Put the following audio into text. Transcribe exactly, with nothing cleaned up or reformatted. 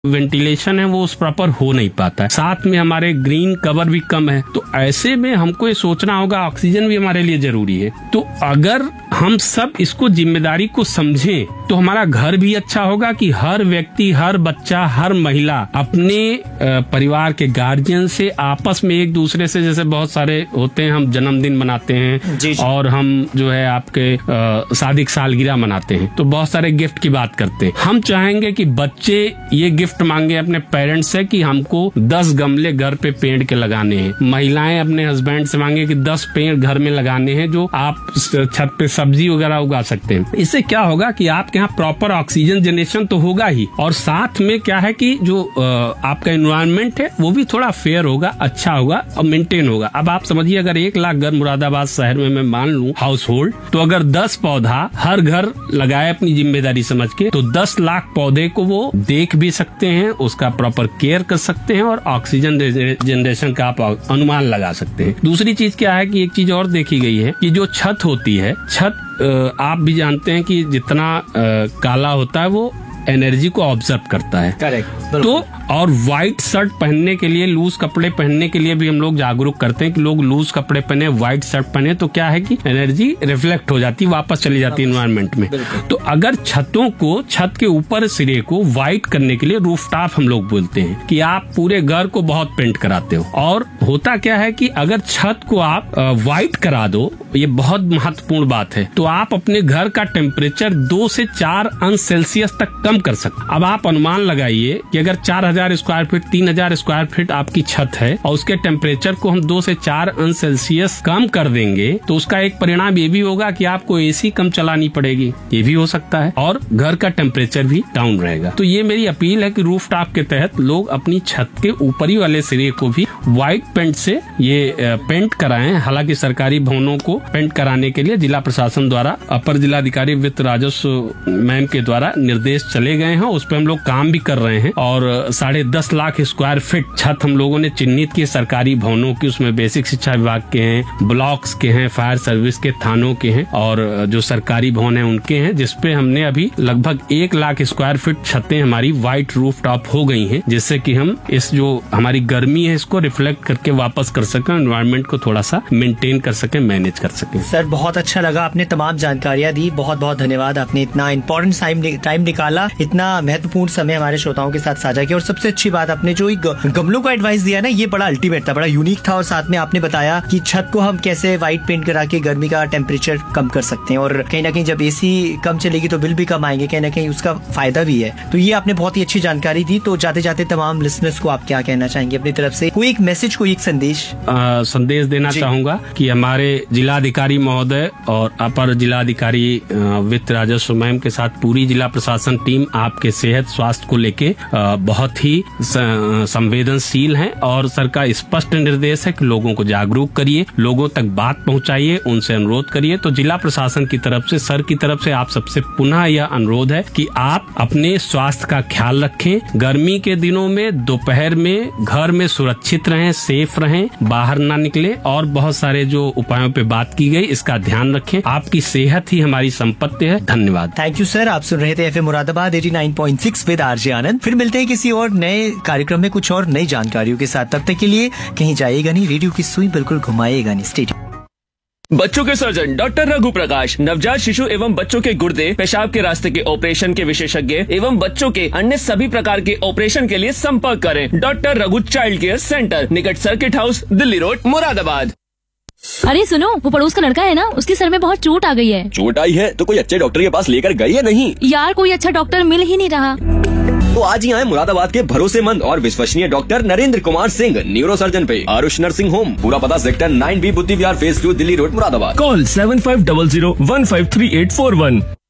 Ventilation है वो उस प्रॉपर हो नहीं पाता है। साथ में हमारे ग्रीन कवर भी कम है। तो ऐसे में हमको ये सोचना होगा, ऑक्सीजन भी हमारे लिए जरूरी है। तो अगर हम सब इसको जिम्मेदारी को समझें तो हमारा घर भी अच्छा होगा कि हर व्यक्ति, हर बच्चा, हर महिला अपने परिवार के गार्जियन से आपस में एक दूसरे से, जैसे बहुत सारे होते हैं, हम जन्मदिन मनाते हैं जी जी। और हम जो है आपके शादी की सालगिरह मनाते हैं तो बहुत सारे गिफ्ट की बात करते हैं। हम चाहेंगे कि बच्चे ये गिफ्ट मांगे अपने पेरेंट्स से कि हमको दस गमले घर पे पेड़ के लगाने हैं। महिलाएं अपने हस्बैंड से मांगे कि दस पेड़ घर में लगाने हैं जो आप छत पे सब्जी वगैरह उगा सकते हैं। इससे क्या होगा कि आपके यहाँ प्रॉपर ऑक्सीजन जनरेशन तो होगा ही, और साथ में क्या है कि जो आपका एनवायरनमेंट है वो भी थोड़ा फेयर होगा, अच्छा होगा और मेंटेन होगा। अब आप समझिए, अगर एक लाख घर मुरादाबाद शहर में मैं मान लूं हाउस होल्ड, तो अगर दस पौधा हर घर लगाए अपनी जिम्मेदारी समझ के, तो दस लाख पौधे को वो देख भी सकते हैं, उसका प्रॉपर केयर कर सकते हैं और ऑक्सीजन जनरेशन का आप अनुमान लगा सकते हैं। दूसरी चीज क्या है कि एक चीज और देखी गई है कि जो छत होती है, छत आप भी जानते हैं कि जितना काला होता है वो एनर्जी को ऑब्जर्व करता है। करेक्ट। तो और व्हाइट शर्ट पहनने के लिए, लूज कपड़े पहनने के लिए भी हम लोग जागरूक करते हैं कि लोग लूज कपड़े पहने, व्हाइट शर्ट पहने, तो क्या है कि एनर्जी रिफ्लेक्ट हो जाती है, वापस चली जाती है एनवायरनमेंट में। तो अगर छतों को, छत के ऊपर सिरे को व्हाइट करने के लिए रूफटॉप हम लोग बोलते हैं कि आप पूरे घर को बहुत पेंट कराते हो। और होता क्या है कि अगर छत को आप व्हाइट करा दो, ये बहुत महत्वपूर्ण बात है, तो आप अपने घर का टेम्परेचर दो से चार अंश सेल्सियस तक कम कर सकते। अब आप अनुमान लगाइए कि अगर चार हजार स्क्वायर फीट, तीन हजार स्क्वायर फीट आपकी छत है और उसके टेम्परेचर को हम दो से चार अंश सेल्सियस कम कर देंगे, तो उसका एक परिणाम ये भी होगा कि आपको एसी कम चलानी पड़ेगी, ये भी हो सकता है, और घर का टेम्परेचर भी डाउन रहेगा। तो ये मेरी अपील है कि रूफटॉप के तहत लोग अपनी छत के ऊपरी वाले सिरे को भी व्हाइट पेंट से ये पेंट कराएं। हालांकि सरकारी भवनों को पेंट कराने के लिए जिला प्रशासन द्वारा, अपर जिलाधिकारी वित्त राजस्व मैम के द्वारा निर्देश चले गए हैं, उस पर हम लोग काम भी कर रहे हैं। और साढ़े दस लाख स्क्वायर फीट छत हम लोगों ने चिन्हित की सरकारी भवनों की, उसमें बेसिक शिक्षा विभाग के हैं, ब्लॉक्स के हैं, फायर सर्विस के, थानों के हैं, और जो सरकारी भवन है उनके हैं, जिसपे हमने अभी लगभग एक लाख स्क्वायर फीट छतें हमारी व्हाइट रूफ टॉप हो गई हैं, जिससे कि हम इस जो हमारी गर्मी है इसको रिफ्लेक्ट करके वापस कर सकें, एनवायरनमेंट को थोड़ा सा मेंटेन कर सकें, मैनेज कर सकें। सर बहुत अच्छा लगा, आपने तमाम जानकारियां दी, बहुत बहुत धन्यवाद। आपने इतना इम्पोर्टेंट टाइम टाइम निकाला, इतना महत्वपूर्ण समय हमारे श्रोताओं के साथ साझा किया, और सबसे अच्छी बात आपने जो गमलों का एडवाइस दिया ना, ये बड़ा अल्टीमेट था, बड़ा यूनिक था। और साथ में आपने बताया कि छत को हम कैसे व्हाइट पेंट करा के गर्मी का टेम्परेचर कम कर सकते हैं, और कहीं ना कहीं जब एसी कम चलेगी तो बिल भी कम आएंगे, कहीं ना कहीं उसका फायदा भी है। तो ये आपने बहुत ही अच्छी जानकारी दी। तो जाते जाते तमाम लिसनर्स को आप क्या कहना चाहेंगे अपनी तरफ से? कोई एक मैसेज, कोई एक संदेश? आ, संदेश देना चाहूंगा कि हमारे जिलाधिकारी महोदय और अपर जिलाधिकारी वित्त राजस्व मैम के साथ पूरी जिला प्रशासन टीम आपके सेहत स्वास्थ्य को लेके बहुत ही संवेदनशील है, और सर का स्पष्ट निर्देश है कि लोगों को जागरूक करिए, लोगों तक बात पहुंचाइए, उनसे अनुरोध करिए। तो जिला प्रशासन की तरफ से, सर की तरफ से आप सबसे पुनः यह अनुरोध है कि आप अपने स्वास्थ्य का ख्याल रखें। गर्मी के दिनों में दोपहर में घर में सुरक्षित रहें, सेफ रहें, बाहर ना निकले, और बहुत सारे जो उपायों पे बात की गई इसका ध्यान रखें। आपकी सेहत ही हमारी संपत्ति है। धन्यवाद। Thank you sir. आप सुन रहे थे एफएम मुरादाबाद नवासी पॉइंट सिक्स विद आरजे आनंद। फिर मिलते हैं किसी और नए कार्यक्रम में कुछ और नई जानकारियों के साथ। तब तक के लिए कहीं जाइएगा नहीं, रेडियो की सुई बिल्कुल घुमाइएगा नहीं। Stay tuned. बच्चों के सर्जन डॉक्टर रघु प्रकाश, नवजात शिशु एवं बच्चों के गुर्दे, पेशाब के रास्ते के ऑपरेशन के विशेषज्ञ एवं बच्चों के अन्य सभी प्रकार के ऑपरेशन के लिए संपर्क करें। Doctor Raghu child care centre, निकट circuit house, Delhi road, Moradabad. अरे सुनो, वो पड़ोस का लड़का है ना, उसके सर में बहुत चोट आ गई है। चोट आई है तो कोई अच्छे डॉक्टर के पास लेकर गई है नहीं? यार कोई अच्छा डॉक्टर मिल ही नहीं रहा। तो आज ही आए मुरादाबाद के भरोसेमंद और विश्वसनीय doctor Narendra Kumar Singh, neuro surgeon पे, आरुष नर्सिंग होम। पूरा पता सेक्टर नाइन बी बुद्धि विहार phase two, Delhi road, Moradabad. Call seven five double zero one five three eight four one.